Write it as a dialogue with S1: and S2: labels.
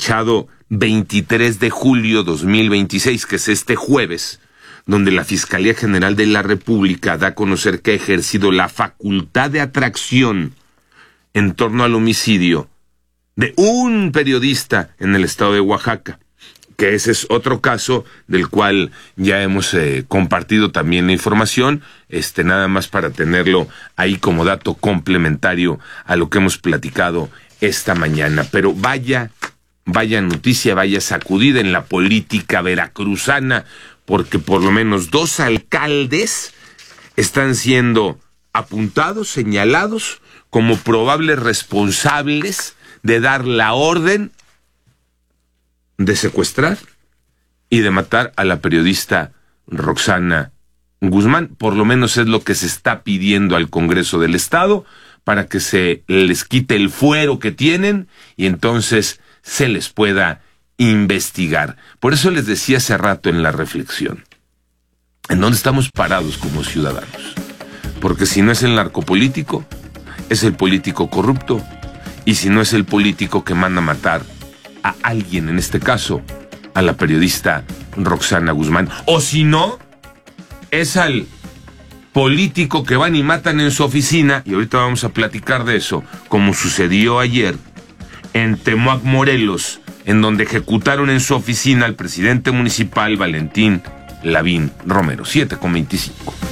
S1: fechado 23 de julio 2026, que es este jueves, donde la Fiscalía General de la República da a conocer que ha ejercido la facultad de atracción en torno al homicidio de un periodista en el estado de Oaxaca, que ese es otro caso del cual ya hemos compartido también la información, nada más para tenerlo ahí como dato complementario a lo que hemos platicado esta mañana. Pero vaya noticia, vaya sacudida en la política veracruzana, porque por lo menos 2 alcaldes están siendo apuntados, señalados como probables responsables de dar la orden de secuestrar y de matar a la periodista Roxana Guzmán. Por lo menos es lo que se está pidiendo al Congreso del Estado, para que se les quite el fuero que tienen y entonces se les pueda investigar. Por eso les decía hace rato en la reflexión, ¿en dónde estamos parados como ciudadanos? Porque si no es el narcopolítico, es el político corrupto, y si no es el político que manda matar a alguien, en este caso, a la periodista Roxana Guzmán, o si no, es al político que van y matan en su oficina, y ahorita vamos a platicar de eso, como sucedió ayer en Temoac, Morelos, en donde ejecutaron en su oficina al presidente municipal Valentín Lavín Romero. 7:25.